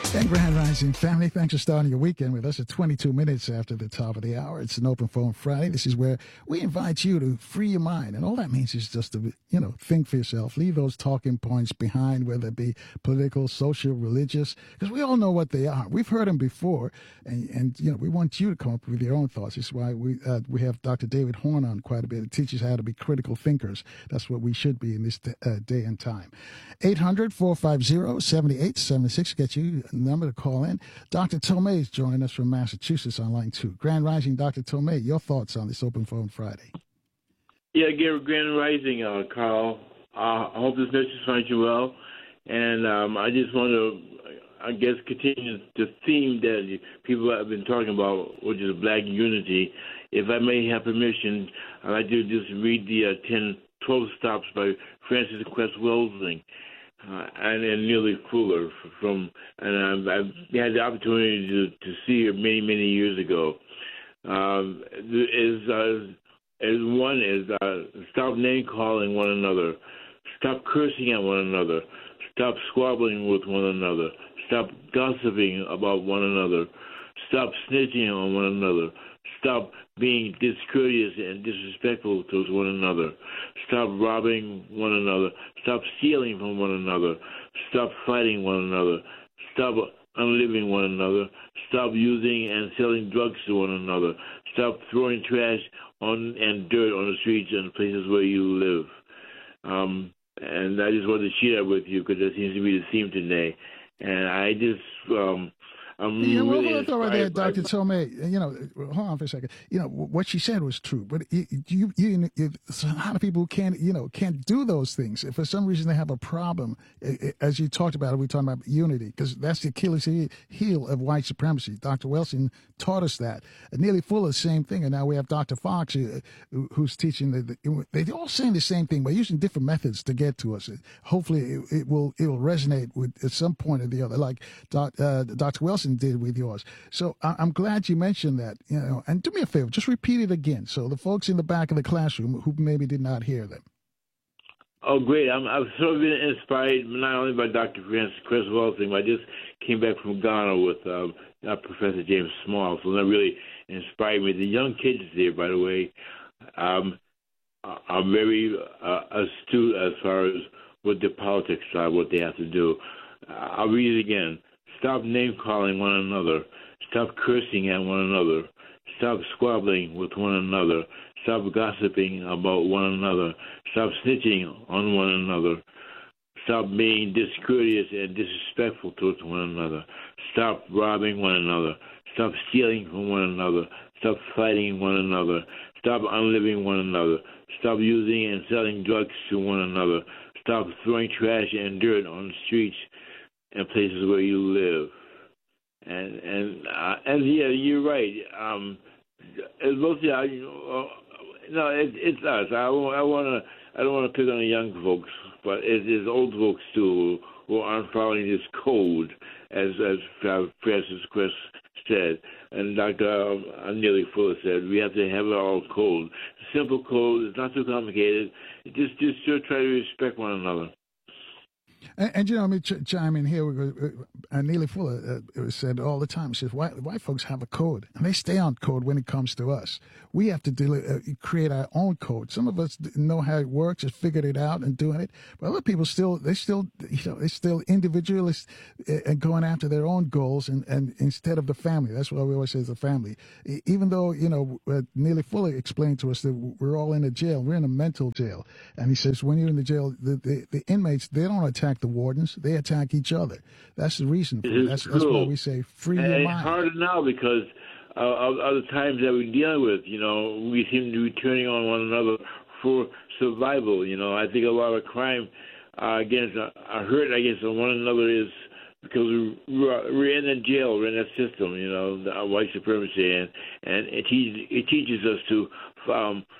And Grand Rising family, thanks for starting your weekend with us at 22 minutes after the top of the hour. It's an open phone Friday. This is where we invite you to free your mind. And all that means is just to, think for yourself. Leave those talking points behind, whether it be political, social, religious, because we all know what they are. We've heard them before. And we want you to come up with your own thoughts. This is why we have Dr. David Horn on quite a bit. It teaches how to be critical thinkers. That's what we should be in this day and time. 800-450-7876 gets you number to call in. Dr. Tomei is joining us from Massachusetts on line 2. Grand Rising, Dr. Tomei, your thoughts on this Open Phone Friday? Yeah, Grand Rising, Carl. I hope this message finds you well. And I just want to, continue the theme that people have been talking about, which is Black unity. If I may have permission, I'd like to just read the 12 Stops by Francis Cress Welsing. And Neely Fuller and I've had the opportunity to see her many, many years ago. One is stop name calling one another, stop cursing at one another, stop squabbling with one another, stop gossiping about one another, stop snitching on one another, stop being discourteous and disrespectful towards one another. Stop robbing one another. Stop stealing from one another. Stop fighting one another. Stop unliving one another. Stop using and selling drugs to one another. Stop throwing trash and dirt on the streets and places where you live. And I just wanted to share that with you because that seems to be the theme today. And I just... I'm really hold on right there, Dr. Tomei. Hold on for a second. What she said was true, but you a lot of people who can't do those things. If for some reason they have a problem, as you talked about, we're talking about unity, because that's the Achilles heel of white supremacy. Dr. Wilson taught us that. Neely Fuller, same thing, and now we have Dr. Fox, who's teaching. They're all saying the same thing, but using different methods to get to us. Hopefully, it will resonate with at some point or the other, like Dr. Wilson did with yours. So I'm glad you mentioned that, and do me a favor, just repeat it again so the folks in the back of the classroom who maybe did not hear them. Oh, great. I've sort of been inspired not only by Dr. Francis Cress Welsing, but I just came back from Ghana with Professor James Small, so that really inspired me. The young kids there, by the way, are very astute as far as what the politics are, what they have to do. I'll read it again. Stop name-calling one another. Stop cursing at one another. Stop squabbling with one another. Stop gossiping about one another. Stop snitching on one another. Stop being discourteous and disrespectful towards one another. Stop robbing one another. Stop stealing from one another. Stop fighting one another. Stop unliving one another. Stop using and selling drugs to one another. Stop throwing trash and dirt on the streets and places where you live, and yeah, you're right. It's mostly, it's us. I don't want to pick on the young folks, but it's old folks too who aren't following this code, as Francis Cress said, and Dr. Neely Fuller said. We have to have it all code. Simple code. It's not too complicated. Just try to respect one another. And let me chime in here. Neely Fuller said all the time, she says, white folks have a code, and they stay on code when it comes to us. We have to create our own code. Some of us know how it works, just figured it out and doing it. But other people they're still individualists and going after their own goals and instead of the family. That's what we always say is the family. Even though, Neely Fuller explained to us that we're all in a jail. We're in a mental jail. And he says, when you're in the jail, the inmates, they don't attack the wardens, they attack each other. That's the reason for it. That's why we say free your mind. It's harder now because of the times that we're dealing with. We seem to be turning on one another for survival. I think a lot of crime against hurt against one another is because we're in the jail, we're in that system. The white supremacy, and it teaches us to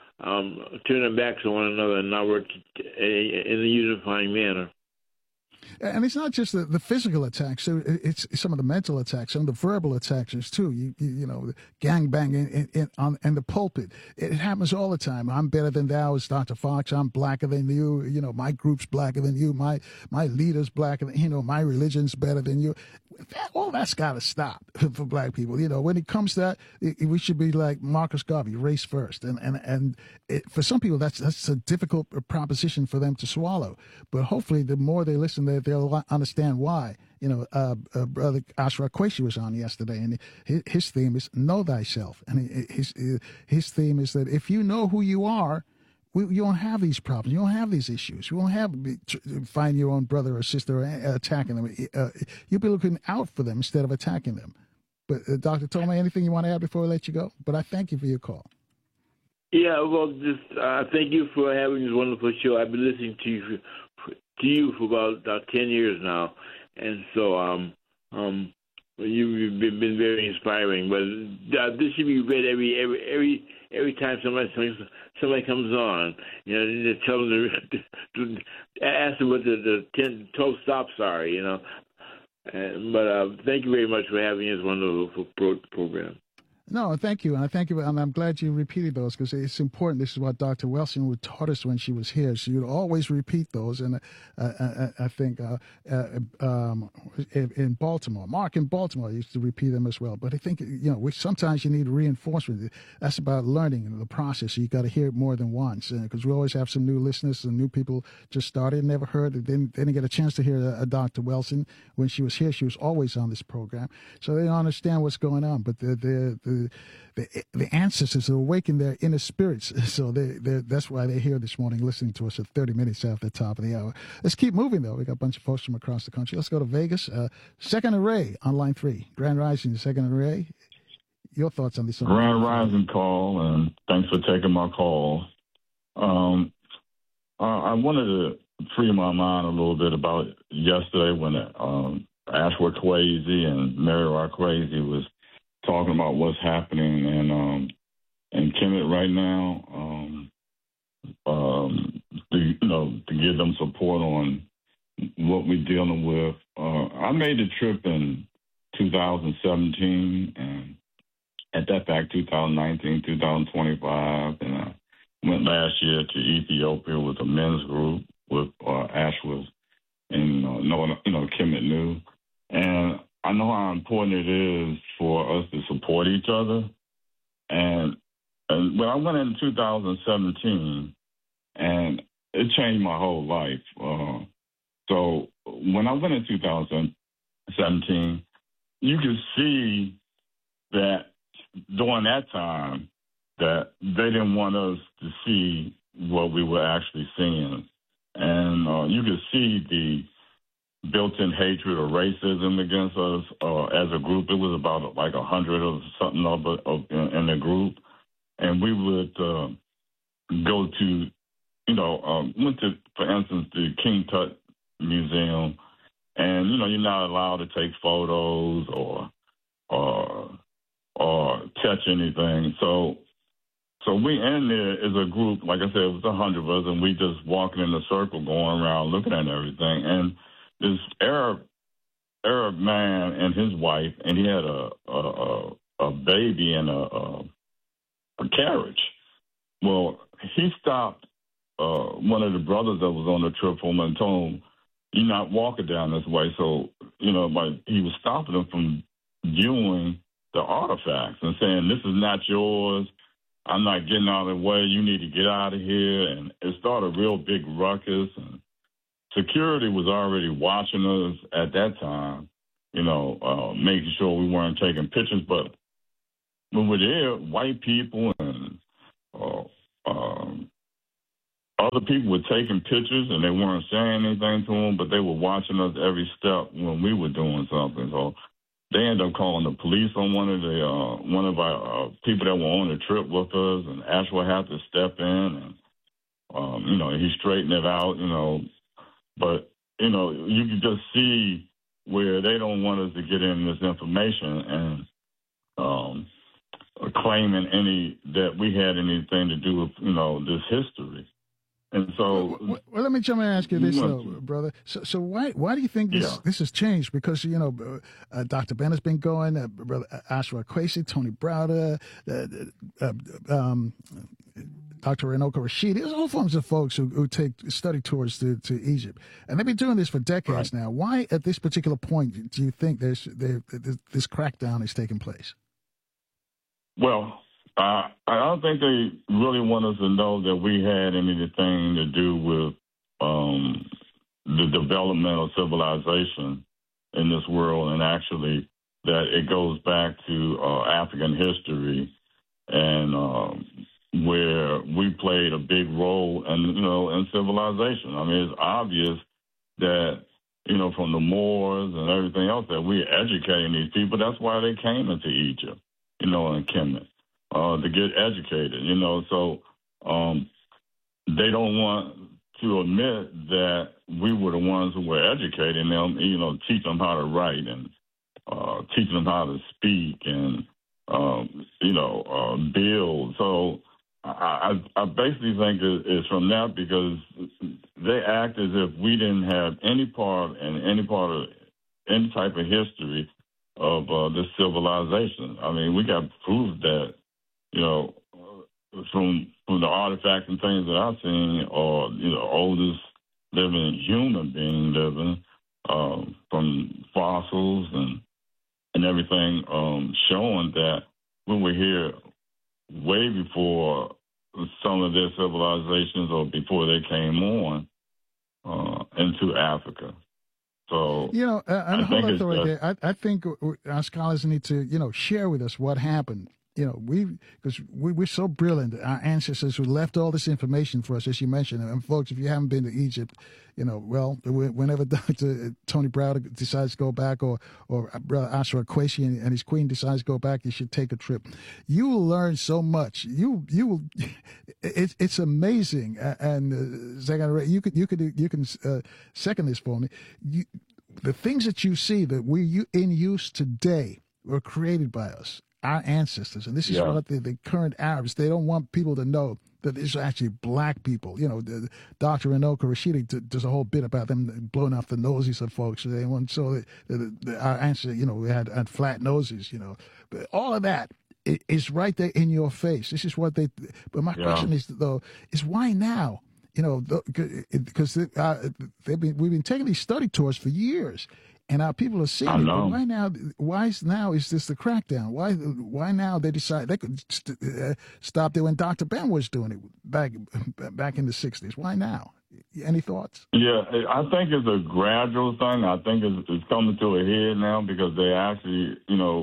turn our backs on one another and not work in a unifying manner. And it's not just the physical attacks. So it's some of the mental attacks, some of the verbal attacks too. You know, gang banging in the pulpit. It happens all the time. I'm better than thou, as Dr. Fox. I'm blacker than you. You know, my group's blacker than you. My leader's blacker than, you know, my religion's better than you. All that's got to stop for black people. You know, when it comes to that, we should be like Marcus Garvey, race first. And for some people, that's a difficult proposition for them to swallow. But hopefully, the more they listen, they'll understand why. You know, Brother Ashra Qureshi was on yesterday, and his theme is know thyself. And his theme is that if you know who you are, you won't have these problems. You won't have these issues. You won't find your own brother or sister attacking them. You'll be looking out for them instead of attacking them. But Dr. Tome, anything you want to add before we let you go? But I thank you for your call. Yeah, well, just thank you for having this wonderful show. I've been listening to you for about 10 years now, and so you've been very inspiring. But this should be read every time somebody comes on. You know, they tell them to ask them what the 12 stops are. You know, but thank you very much for having this wonderful program. No, thank you. And I thank you. And I'm glad you repeated those because it's important. This is what Dr. Welsing taught us when she was here. She would always repeat those. And I think in Baltimore, Mark in Baltimore used to repeat them as well. But I think, you know, sometimes you need reinforcement. That's about learning the process. You got to hear it more than once because we always have some new listeners and new people just started, never heard it. They didn't get a chance to hear Dr. Welsing when she was here. She was always on this program. So they don't understand what's going on. But the ancestors awaken their inner spirits. So that's why they're here this morning listening to us at 30 minutes after the top of the hour. Let's keep moving, though. We got a bunch of folks from across the country. Let's go to Vegas. Second Array on line 3. Grand Rising, Second Array. Your thoughts on this? Grand Rising call, and thanks for taking my call. I wanted to free my mind a little bit about yesterday when Ashwa Qureshi and Mary Rock Qureshi was talking about what's happening in Kemet right now, to give them support on what we're dealing with. I made the trip in 2017, and at that fact, 2019, 2025, and I went last year to Ethiopia with a men's group with Ashwa and Kemet New, and I know how important it is for us to support each other. And when I went in 2017, and it changed my whole life. So when I went in 2017, you could see that during that time that they didn't want us to see what we were actually seeing. And you could see the built-in hatred or racism against us as a group. It was about like 100 or something in the group. And we would go to, went to, for instance, the King Tut Museum. And, you're not allowed to take photos or touch anything. So we in there as a group, like I said, it was 100 of us, and we just walking in a circle, going around, looking at everything. And this Arab man and his wife, and he had a baby in a carriage. Well, he stopped one of the brothers that was on the trip for him and told him, "You're not walking down this way." So, he was stopping him from viewing the artifacts and saying, "This is not yours. I'm not getting out of the way. You need to get out of here." And it started a real big ruckus, and security was already watching us at that time, making sure we weren't taking pictures. But when we're there, white people and other people were taking pictures, and they weren't saying anything to them, but they were watching us every step when we were doing something. So they ended up calling the police on one of our people that were on the trip with us, and Ashwa had to step in, and he straightened it out, But, you can just see where they don't want us to get in this information and claiming that we had anything to do with, this history. And so, well, let me jump in and ask you this, though, brother. So why do you think this has changed? Because Dr. Ben has been going, brother Ashra Kwesi, Tony Browder, Dr. Renoka Rashid. There's all forms of folks who take study tours to Egypt, and they've been doing this for decades now. Why, at this particular point, do you think this crackdown is taking place? Well, I don't think they really want us to know that we had anything to do with the development of civilization in this world, and actually that it goes back to African history and where we played a big role in civilization. I mean, it's obvious that, from the Moors and everything else that we're educating these people. That's why they came into Egypt, and Kemet. To get educated, so they don't want to admit that we were the ones who were educating them, teach them how to write and teach them how to speak and, build. So I basically think it's from that, because they act as if we didn't have any part in any type of history of this civilization. I mean, we got proof that, from the artifacts and things that I've seen, or oldest living human being living, from fossils and everything, showing that we were here way before some of their civilizations or before they came on into Africa. So I think our scholars need to share with us what happened. Because we're so brilliant. Our ancestors who left all this information for us, as you mentioned. And folks, if you haven't been to Egypt, whenever Dr. Tony Browder decides to go back, or Brother Ashra Kwesi and his queen decides to go back, you should take a trip. You will learn so much. You will. It's amazing. And you can second this for me. The things that you see that we're in use today were created by us, our ancestors. And this is what the current Arabs, they don't want people to know that these are actually black people. Dr. Renoka Rashid does a whole bit about them blowing off the noses of folks. They want so that our ancestors, we had flat noses, But all of that is right there in your face. This is what they. But my question is, though, is why now? Because we've been taking these study tours for years. And our people are seeing it. But why now? Why now is this the crackdown? Why now they decide they could stop there when Dr. Ben was doing it back in the 60s? Why now? Any thoughts? Yeah, I think it's a gradual thing. I think it's coming to a head now, because they actually,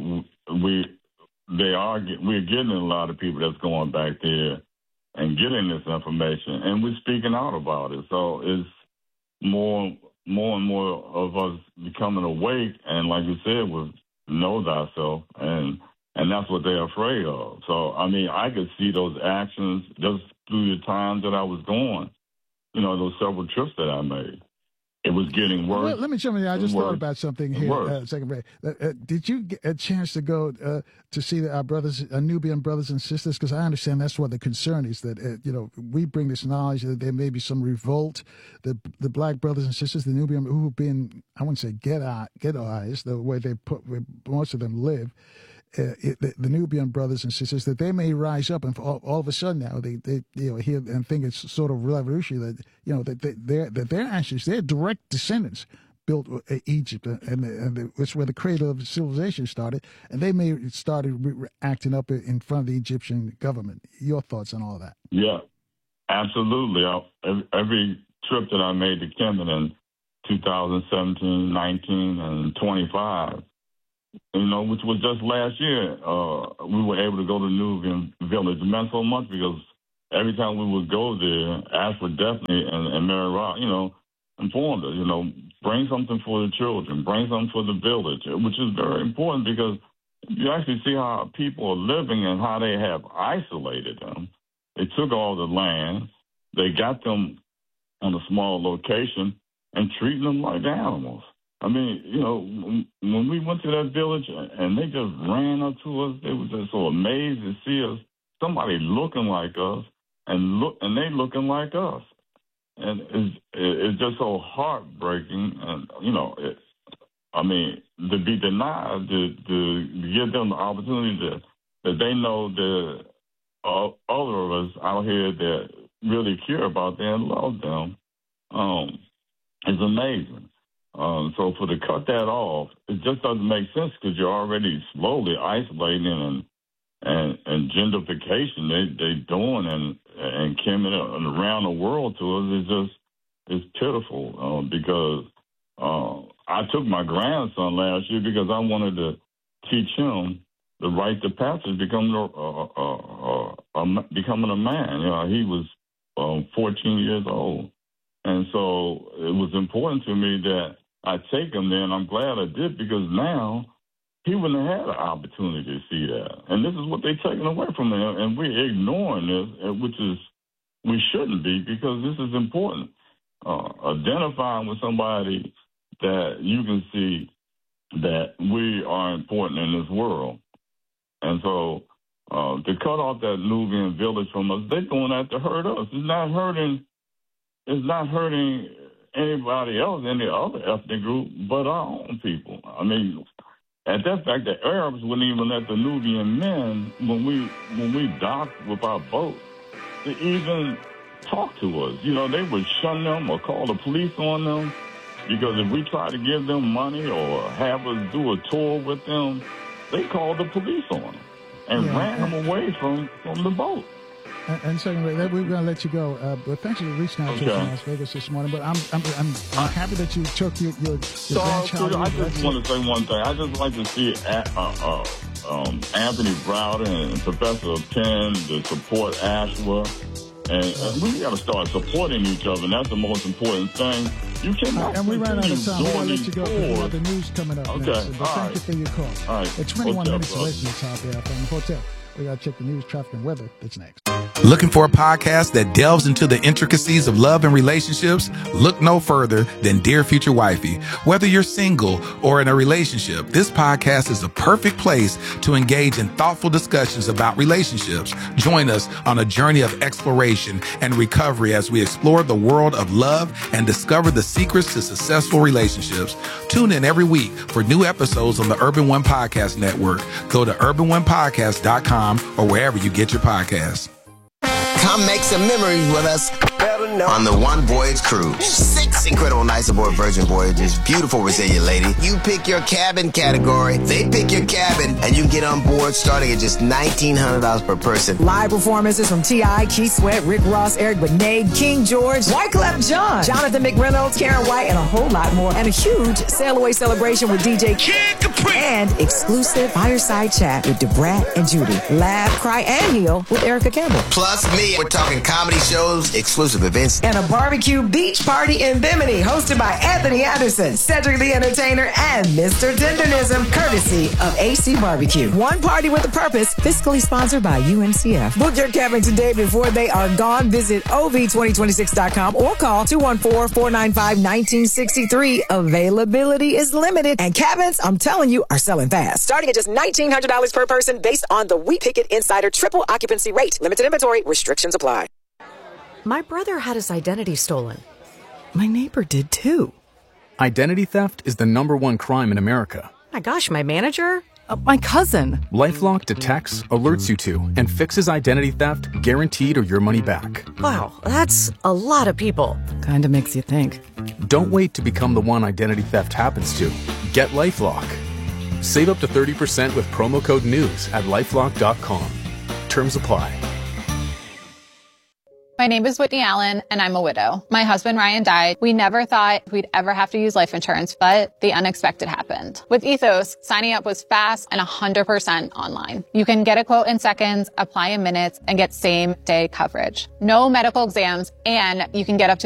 we're getting a lot of people that's going back there and getting this information, and we're speaking out about it. So it's more and more of us becoming awake, and like you said, with know thyself, and that's what they're afraid of. So, I mean, I could see those actions just through the time that I was going, those several trips that I made. It was getting worse. Well, let me jump in. I just thought about something here. Second break. Did you get a chance to go to see our brothers, Nubian brothers and sisters? Because I understand that's what the concern is, that we bring this knowledge that there may be some revolt. The black brothers and sisters, the Nubian, who've been, I wouldn't say ghettoized, the way most of them live. The Nubian brothers and sisters, that they may rise up and all of a sudden now they hear and think it's sort of revolutionary that their ancestors, their direct descendants built Egypt, and it's where the cradle of civilization started, and they may started acting up in front of the Egyptian government. Your thoughts on all of that? Yeah, absolutely. Every trip that I made to Kemet in 2017, 19, and 25. Which was just last year, we were able to go to Nubian Village. It meant so much, because every time we would go there, Ashford definitely and Mary Rock, informed us, bring something for the children, bring something for the village, which is very important, because you actually see how people are living and how they have isolated them. They took all the land, they got them on a small location and treating them like animals. I mean, when we went to that village and they just ran up to us, they were just so amazed to see us, somebody looking like us, and they looking like us. And it's just so heartbreaking. And, to be denied, to give them the opportunity that they know that other of us out here that really care about them and love them is amazing. So to cut that off, it just doesn't make sense because you're already slowly isolating and gentrification they doing and coming around the world to us is pitiful because I took my grandson last year because I wanted to teach him the rite of passage, becoming a man. He was 14 years old. And so it was important to me that I take him there, and I'm glad I did because now he wouldn't have had an opportunity to see that. And this is what they're taking away from him, and we're ignoring this, which is we shouldn't be because this is important. Identifying with somebody that you can see that we are important in this world. And so to cut off that Nubian village from us, they're doing that to hurt us. It's not hurting anybody else, any other ethnic group, but our own people. I mean, at that fact, the Arabs wouldn't even let the Nubian men, when we docked with our boat, to even talk to us. They would shun them or call the police on them because if we try to give them money or have us do a tour with them, they called the police on them and ran them away from the boat. And secondly, we're going to let you go. But thanks for reaching out to us in Las Vegas this morning. But I'm happy that you took your grandchild. I just want to say one thing. I just like to see Anthony Browder and Professor Penn to support Ashwa. And we got to start supporting each other, and that's the most important thing. You cannot. And we ran out of time. We're going to let you go because we have the news coming up next. So thank you for your call. All right. At 21 minutes away from the top there from the hotel. We got to check the news, traffic, and weather. That's next. Looking for a podcast that delves into the intricacies of love and relationships? Look no further than Dear Future Wifey. Whether you're single or in a relationship, this podcast is the perfect place to engage in thoughtful discussions about relationships. Join us on a journey of exploration and recovery as we explore the world of love and discover the secrets to successful relationships. Tune in every week for new episodes on the Urban One Podcast Network. Go to urbanonepodcast.com or wherever you get your podcasts. Come make some memories with us on the One Voyage Cruise. 6 incredible nights aboard Virgin Voyages. Beautiful, resilient lady. You pick your cabin category, they pick your cabin, and you get on board starting at just $1,900 per person. Live performances from T.I., Keith Sweat, Rick Ross, Eric Benet, King George, Wyclef Jean, Jonathan McReynolds, Karen White, and a whole lot more. And a huge sail away celebration with DJ Kid Capri. And exclusive fireside chat with DeBrat and Judy. Laugh, cry, and heal with Erica Campbell. Plus me. We're talking comedy shows, exclusive events, and a barbecue beach party in Bimini hosted by Anthony Anderson, Cedric the Entertainer, and Mr. Tendernism, courtesy of AC Barbecue. One party with a purpose, fiscally sponsored by UNCF. Book your cabin today before they are gone. Visit OV2026.com or call 214-495-1963. Availability is limited, and cabins, I'm telling you, are selling fast. Starting at just $1,900 per person based on the We Pick It Insider triple occupancy rate. Limited inventory, restrictions apply. My brother had his identity stolen. My neighbor did too. Identity theft is the #1 crime in America. My gosh, my manager? My cousin. LifeLock detects, alerts you to, and fixes identity theft guaranteed or your money back. Wow, that's a lot of people. Kinda makes you think. Don't wait to become the one identity theft happens to. Get LifeLock. Save up to 30% with promo code NEWS at LifeLock.com. Terms apply. My name is Whitney Allen, and I'm a widow. My husband, Ryan, died. We never thought we'd ever have to use life insurance, but the unexpected happened. With Ethos, signing up was fast and 100% online. You can get a quote in seconds, apply in minutes, and get same-day coverage. No medical exams, and you can get up to